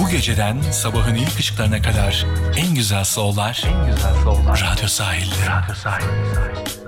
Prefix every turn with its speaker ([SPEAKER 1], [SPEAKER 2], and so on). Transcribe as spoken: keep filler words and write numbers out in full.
[SPEAKER 1] Bu geceden sabahın ilk ışıklarına kadar en güzel soul'lar, en güzel soul'lar Radyo Sahil'de. Radyo Sahil'de.